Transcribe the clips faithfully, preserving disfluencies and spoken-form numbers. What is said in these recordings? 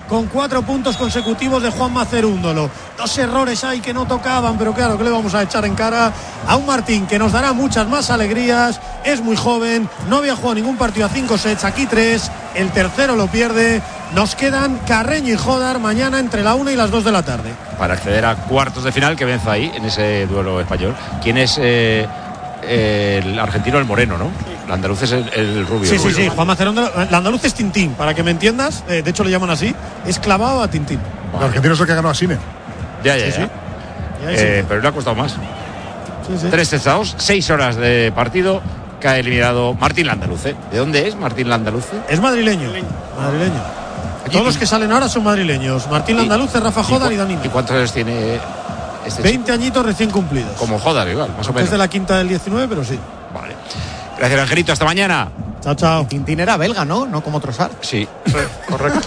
con cuatro puntos consecutivos de Juanma Cerúndolo. Dos errores ahí que no tocaban, pero claro, que le vamos a echar en cara a un Martín que nos dará muchas más alegrías. Es muy joven, no había jugado ningún partido a cinco sets, aquí tres, el tercero lo pierde. Nos quedan Carreño y Jodar mañana entre la una y las dos de la tarde. Para acceder a cuartos de final, que venza ahí, en ese duelo español. ¿Quién es eh, el argentino? El moreno, ¿no? El andaluz es el, el rubio. Sí, el sí, rubio. sí, Juan Macerón. El andaluz es Tintín, para que me entiendas. Eh, de hecho, le llaman así. Es clavado a Tintín. Vale. El argentino es el que ganó a Sine. Ya, ya, sí, ya. sí. ya Eh, sí. pero le ha costado más. Sí, sí. Tres testados, seis horas de partido. Que ha eliminado Martín Landaluce. ¿De dónde es Martín Landaluce? Es madrileño. Madrileño. Todos los que salen ahora son madrileños. Martín Landaluce, Rafa Jodar y, y Dani. ¿Y cuántos años tiene este veinte chico? añitos recién cumplidos. Como Jodar, igual, más o menos. Es de la quinta del diecinueve, pero sí. Vale. Gracias, Angelito. Hasta mañana. Chao, chao. Tintín era belga, ¿no? No como Trossard. Sí. Sí, correcto.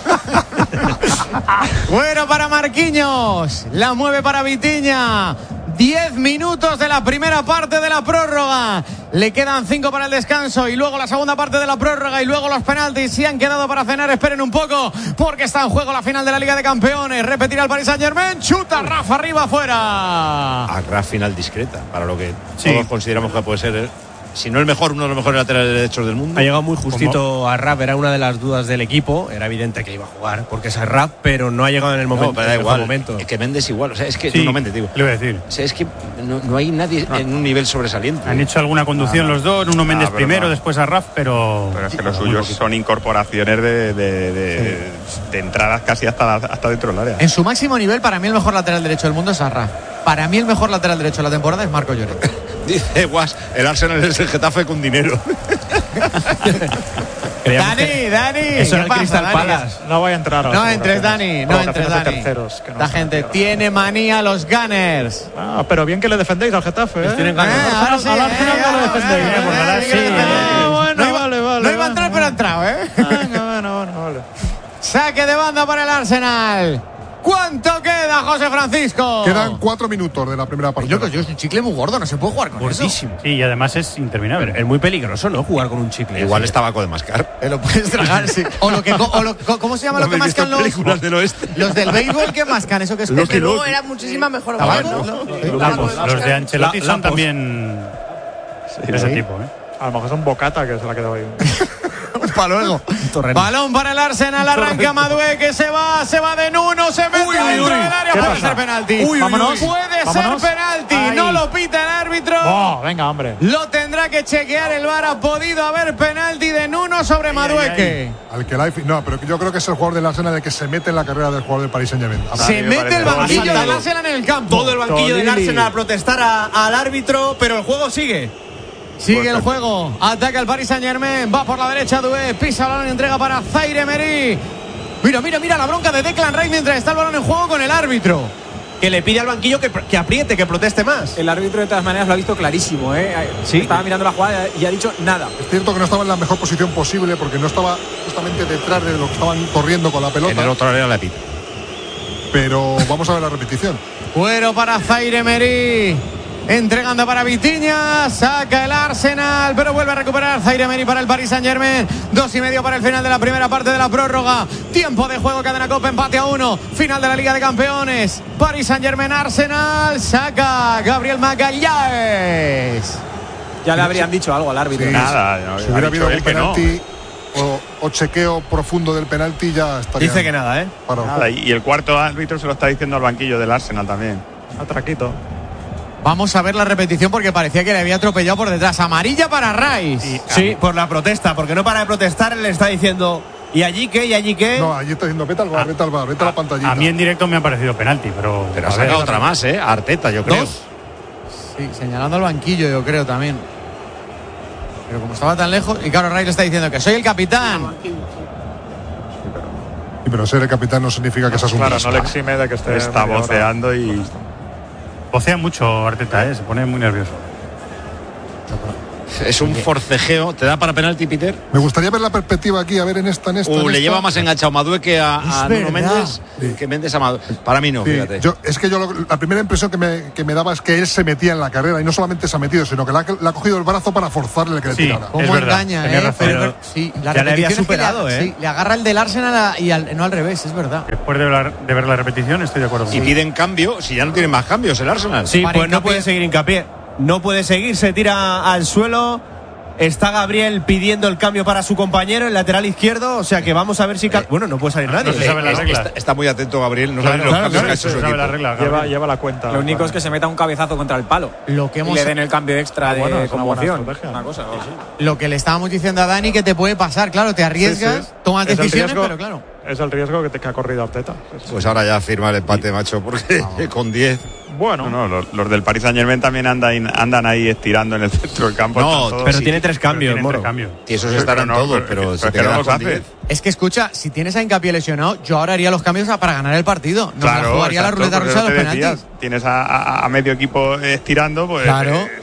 Bueno para Marquinhos. La mueve para Vitinha. Diez minutos de la primera parte de la prórroga. Le quedan cinco para el descanso y luego la segunda parte de la prórroga y luego los penaltis. Si han quedado para cenar, esperen un poco porque está en juego la final de la Liga de Campeones. Repetirá el Paris Saint-Germain. Chuta Rafa arriba afuera. A gran final discreta, para lo que Sí. todos consideramos que puede ser, eh, si no el mejor, uno de los mejores laterales derechos del mundo. Ha llegado muy justito a Raf, era una de las dudas del equipo. Era evidente que iba a jugar porque es Raf, pero no ha llegado en el momento. No, pero da en el mejor igual. momento. Es que Méndez igual, o sea, es que Sí, no Méndez, digo. le voy a decir. O sea, es que no, no hay nadie No. en un nivel sobresaliente. Han hecho alguna conducción los dos, uno Méndez pero primero, no. después a Raf, pero. Pero es que los suyos son incorporaciones de, de, de, de entradas casi hasta, la- hasta dentro del área. En su máximo nivel, para mí el mejor lateral derecho del mundo es Arraf. Para mí el mejor lateral derecho de la temporada es Marco Lloret. Dice Guas, el Arsenal es el Getafe con dinero. Creíamos Dani, que- Dani, Eso ¿qué era el pasa, Crystal Dani? Palace. No voy a entrar a No las entres, Dani, no entres, provocaciones de Dani. terceros, que no La son gente tierras. tiene manía a los Gunners. Ah, pero bien que le defendéis al Getafe, ¿eh? Les tienen ganas. Eh, Al ahora sí, Arsenal- al Arsenal eh, no lo eh, defendéis. eh, eh, por eh, nada, eh, sí. eh, Ah, bueno, no iba- vale, vale. No iba a entrar, vale. pero ha entrado, ¿eh? Venga, bueno, bueno, vale. Saque de banda para el Arsenal. ¿Cuánto queda, José Francisco? Quedan cuatro minutos de la primera parte. Yo, yo es un chicle muy gordo, no se puede jugar con Gordísimo. Sí, y además es interminable. Pero es muy peligroso, ¿no? Jugar con un chicle. Igual así. es tabaco de mascar. eso. Te lo puedes tragar, sí. O lo que, o lo, ¿cómo se llama ¿No lo que habéis visto mascan los, películas del oeste? los del béisbol que mascan? ¿Eso que es? Lo ¿Qué? que Luego lo- era muchísima mejor. ¿Tabaco? ¿no? ¿no? Lampos, los de Ancelotti La- son Lampos. también de ese Sí. tipo, ¿eh? A lo mejor es un bocata que se la ha quedado ahí. Para luego. Torrente. Balón para el Arsenal, arranca Madué que se va, se va de Nuno, se mete Uy, dentro uy, del área, ¿qué puede pasa? ser penalti. Uy, uy, Vámonos. uy. Puede Vámonos. ser penalti, Ahí. no lo pita el árbitro. Oh, venga, hombre. Lo tendrá que chequear el V A R. Ha podido haber penalti de Nuno sobre Madueque. Al que la- no, pero yo creo que es el jugador del Arsenal el que se mete en la carrera del jugador del Paris Saint-Germain. Se me mete parece. el banquillo Saltado. del Arsenal en el campo. Todo el banquillo del Tolili. Arsenal a protestar a- al árbitro, pero el juego sigue. Sigue el juego, ataca el Paris Saint-Germain, va por la derecha Doué, pisa el balón y entrega para Zaire Emery. Mira, mira, mira la bronca de Declan Rice mientras está el balón en juego con el árbitro. Que le pide al banquillo que, que apriete, que proteste más. El árbitro de todas maneras lo ha visto clarísimo, ¿eh? Sí. Estaba mirando la jugada y ha dicho nada. Es cierto que no estaba en la mejor posición posible porque no estaba justamente detrás de los que estaban corriendo con la pelota. En el otro área la pita. Pero vamos a ver la repetición. Cuero para Zaire Emery. Entregando para Vitinha, saca el Arsenal, pero vuelve a recuperar Zaire Emery para el Paris Saint-Germain. Dos y medio para el final de la primera parte de la prórroga. Tiempo de juego, cadena Copa, empate a uno. Final de la Liga de Campeones. Paris Saint-Germain, Arsenal, saca Gabriel Magalhães. Ya le habrían dicho algo al árbitro. Sí, Nada, si no, hubiera ha dicho habido él un que no. penalti o, o chequeo profundo del penalti ya estaría. Dice que nada, ¿eh? Para el Nada, juego. y el cuarto árbitro se lo está diciendo al banquillo del Arsenal también. Atraquito. Vamos a ver la repetición porque parecía que le había atropellado por detrás. Amarilla para Rice. Sí, por la protesta, porque no para de protestar, él le está diciendo, ¿y allí qué? ¿Y allí qué? No, allí está diciendo, vete al bar, vete al bar, vete a la pantallita. A mí en directo me ha parecido penalti, pero. Pero ha a ver. sacado otra más, ¿eh? Arteta, yo creo. Dos. Sí, señalando al banquillo, yo creo también. Pero como estaba tan lejos, y claro, Rice le está diciendo que soy el capitán. Sí, pero ser el capitán no significa que seas un Claro, crispa. no le exime de que esté. Está media hora. voceando y. Vocea mucho Arteta, ¿eh? Se pone muy nervioso. Es un forcejeo. ¿Te da para penalti, Peter? Me gustaría ver la perspectiva aquí, a ver en esta, en esta. Uh, en le esta. lleva más enganchado Madueque a, a Nuno Méndez Sí. que Méndez a Madueque. Para mí no, Sí, fíjate. yo, es que yo lo- la primera impresión que me, que me daba es que él se metía en la carrera y no solamente se ha metido, sino que le ha, le ha cogido el brazo para forzarle que le Sí. tirara. Es Cómo verdad, engaña, tenía ¿eh? razón. Pero- Pero sí, la ya le había repetición es que superado, le, ¿eh? sí, le agarra el del Arsenal a- y al- no al revés, es verdad. Después de, la- de ver la repetición, estoy de acuerdo. Y piden cambio, si ya no tienen más cambios el Arsenal. Sí, Para pues no hincapié. puede seguir Hincapié. No puede seguir, se tira al suelo. Está Gabriel pidiendo el cambio para su compañero, el lateral izquierdo. O sea que vamos a ver si. ca- Bueno, no puede salir nadie. no se sabe la Eh, regla. Está, está muy atento Gabriel, no Claro, sabe los claro, cambios claro, que ha hecho se su sabe equipo. la regla. Lleva, Gabriel. lleva la cuenta. Lo único es que se meta un cabezazo contra el palo. Lo que Y hemos le den el cambio extra Ah, de bueno, es una buena conmoción. estrategia. Una cosa. Lo que le estábamos diciendo a Dani que te puede pasar, claro, te arriesgas, Sí, sí. tomas Es el decisiones, riesgo- pero claro. Es el riesgo que, te, que ha corrido Arteta. Sí, sí. Pues ahora ya firma el empate, macho, porque con diez. Bueno, No, no, los, los del Paris Saint Germain también andan, andan ahí estirando en el centro del campo. No, están todos- Pero Sí, tiene tres cambios, tiene Moro. tres cambios. Y esos Sí, estarán pero no, todos, pero- pero pero si es te que no quedas los con hace. diez. Es que escucha, si tienes a Hincapié lesionado, yo ahora haría los cambios a- para ganar el partido. No Claro, me jugaría exacto, la ruleta por rusa de eso los te penaltis. decía, tienes a, a- a medio equipo estirando, pues Claro. eh,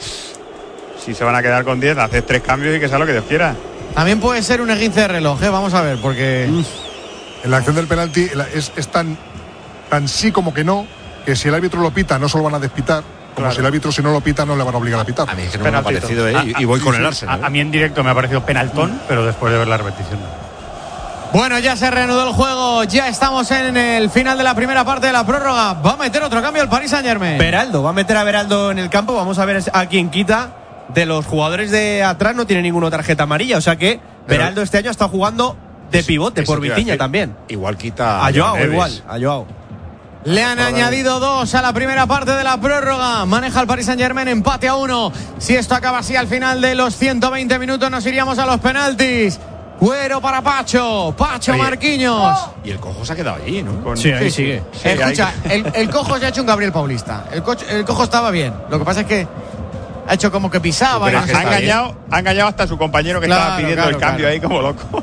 si se van a quedar con diez, haces tres cambios y que sea lo que Dios quiera. También puede ser un esguince de reloj, ¿eh? Vamos a ver, porque En la acción del penalti la- es, es tan, tan sí como que no, que si el árbitro lo pita no se lo van a despitar, como Claro. si el árbitro si no lo pita no le van a obligar a pitar. A mí es que no me ha Penaltito. parecido, ¿eh? Y, y voy con el Arsenal. A, a mí en directo me ha parecido penaltón, pero después de ver la repetición. bueno, ya se reanudó el juego, ya estamos en el final de la primera parte de la prórroga. Va a meter otro cambio el Paris Saint-Germain. Beraldo, va a meter a Beraldo en el campo. Vamos a ver a quién quita. De los jugadores de atrás no tiene ninguno tarjeta amarilla. O sea que Pero- Beraldo este año está jugando de pivote Eso por te iba a Vitinha decir. también. Igual quita A Joao, Neves. igual. A Joao. Le han añadido dos a la primera parte de la prórroga. Maneja el Paris Saint-Germain, empate a uno. Si esto acaba así al final de los ciento veinte minutos, nos iríamos a los penaltis. Cuero para Pacho. Pacho Oye. Marquinhos. Y el cojo se ha quedado allí, ¿no? Con- Sí, ahí sigue. Sí, Escucha, el, el cojo se ha hecho un Gabriel Paulista. El, coche- el cojo estaba bien. Lo que pasa es que ha hecho como que pisaba. Pero y es no que sé ha está qué. engañado, ha engañado hasta a su compañero que Claro, estaba pidiendo claro, el cambio claro. ahí como loco.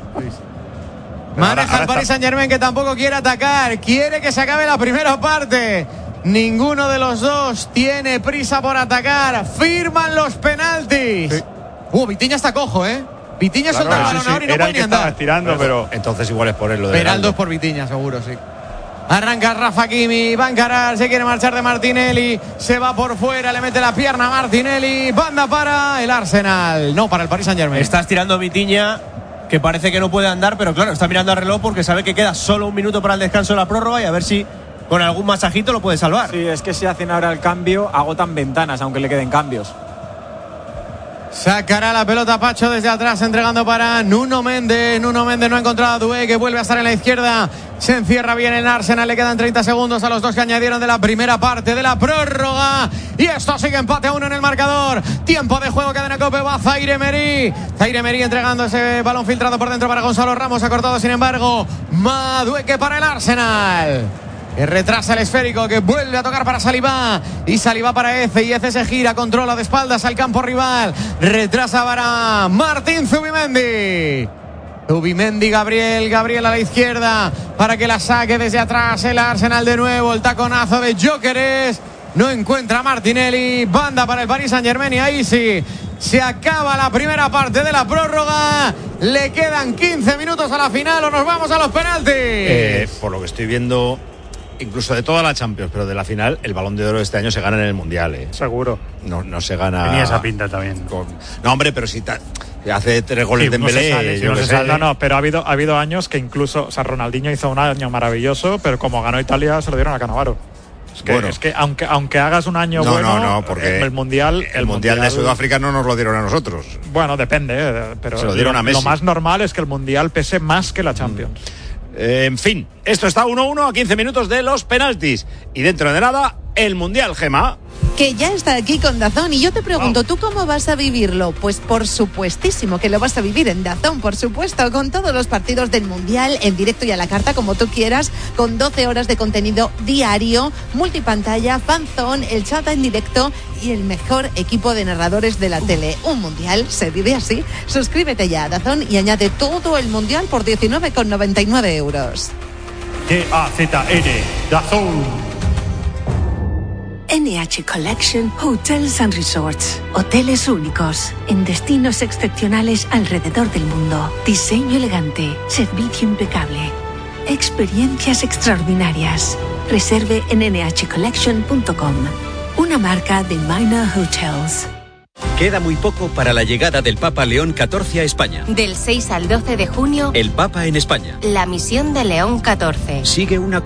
Maneja Ahora- ahora el Paris está- Saint Germain, que tampoco quiere atacar. Quiere que se acabe la primera parte. Ninguno de los dos tiene prisa por atacar. Firman los penaltis. Sí. Uh, Vitinha está cojo, ¿eh? Vitinha Claro, suelta el sí, balón sí, ahora y no era puede el ni que estaba andar. estirando, pero Entonces igual es por él lo de Beraldo es por Vitinha, seguro, sí. Arranca Rafa Kimi, va a encarar, se quiere marchar de Martinelli, se va por fuera, le mete la pierna a Martinelli, banda para el Arsenal, no, para el Paris Saint Germain. Está estirando Vitinha, que parece que no puede andar, pero claro, está mirando al reloj porque sabe que queda solo un minuto para el descanso de la prórroga y a ver si con algún masajito lo puede salvar. Sí, es que si hacen ahora el cambio, agotan ventanas, aunque le queden cambios. Sacará la pelota Pacho desde atrás, entregando para Nuno Méndez. Nuno Méndez no ha encontrado a Doué, que vuelve a estar en la izquierda. Se encierra bien el Arsenal, le quedan treinta segundos a los dos que añadieron de la primera parte de la prórroga. Y esto sigue empate a uno en el marcador. Tiempo de juego, cadena Cope, va Zaire Emery. Zaire Emery entregando ese balón filtrado por dentro para Gonzalo Ramos, ha cortado sin embargo Madueque para el Arsenal. Que retrasa el esférico, que vuelve a tocar para Saliba. Y Saliba para Eze. Y Eze se gira, controla de espaldas al campo rival. Retrasa para Martín Zubimendi. Zubimendi, Gabriel. Gabriel a la izquierda para que la saque desde atrás el Arsenal de nuevo. El taconazo de Gyökeres. No encuentra a Martinelli. Banda para el Paris Saint Germain. Y ahí sí, se acaba la primera parte de la prórroga. Le quedan quince minutos a la final o nos vamos a los penaltis. Eh, por lo que estoy viendo, incluso de toda la Champions, pero de la final, el Balón de Oro de este año se gana en el Mundial, ¿eh? seguro. No, no se gana. Tenía esa pinta también. con- No, hombre, pero si ta- hace tres goles Sí, de uno se Dembélé, sale, sí, yo uno qué se sé. sale. No, no, pero ha habido, ha habido años que incluso, o sea, Ronaldinho hizo un año maravilloso, pero como ganó Italia se lo dieron a Cannavaro. Es que, Bueno. es que aunque, aunque hagas un año No, bueno, no, no, porque el mundial, el mundial de Sudáfrica no nos lo dieron a nosotros. Bueno, depende, eh, pero Se lo dieron a Messi. lo más normal es que el mundial pese más que la Champions. Eh, en fin, esto está uno uno a quince minutos de los penaltis. Y dentro de nada, el Mundial, Gema. Que ya está aquí con DAZN y yo te pregunto, ¿tú cómo vas a vivirlo? Pues por supuestísimo que lo vas a vivir en DAZN, por supuesto, con todos los partidos del Mundial, en directo y a la carta, como tú quieras, con doce horas de contenido diario, multipantalla, fanzone, el chat en directo y el mejor equipo de narradores de la tele. Un Mundial se vive así. Suscríbete ya a DAZN y añade todo el Mundial por diecinueve con noventa y nueve euros. D A Z N, DAZN. N H Collection Hotels and Resorts. Hoteles únicos, en destinos excepcionales alrededor del mundo. Diseño elegante, servicio impecable. Experiencias extraordinarias. Reserve en ene hache collection punto com. Una marca de Minor Hotels. Queda muy poco para la llegada del Papa León catorce a España. Del seis al doce de junio, El Papa en España. la misión de León catorce. Sigue una